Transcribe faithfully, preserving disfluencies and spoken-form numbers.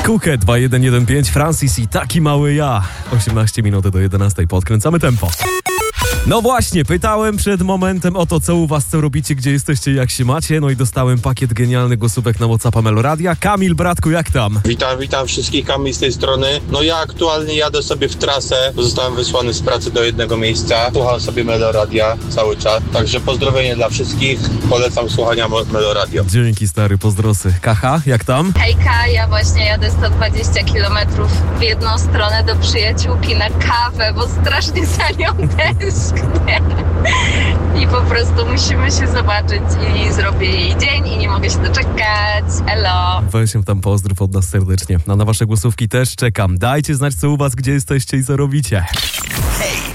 Kukę dwa jeden jeden pięć, Francis i Taki Mały Ja. osiemnaście minut do jedenastej, podkręcamy tempo. No właśnie, pytałem przed momentem o to, co u was, co robicie, gdzie jesteście, jak się macie. No i dostałem pakiet genialnych głosówek na WhatsAppa Meloradia. Kamil, bratku, jak tam? Witam, witam wszystkich, Kamil z tej strony. No ja aktualnie jadę sobie w trasę, bo zostałem wysłany z pracy do jednego miejsca. Słucham sobie Meloradia cały czas, także pozdrowienie dla wszystkich. Polecam słuchania Meloradia. Dzięki, stary, pozdrosy. Kacha, jak tam? Hejka, ja właśnie jadę sto dwadzieścia kilometrów w jedną stronę do przyjaciółki na kawę, bo strasznie za nią tęsknię. I po prostu musimy się zobaczyć i zrobię jej dzień i nie mogę się doczekać. Elo. Weź się tam pozdrów od nas serdecznie. A na wasze głosówki też czekam. Dajcie znać, co u was, gdzie jesteście i co robicie. Hej!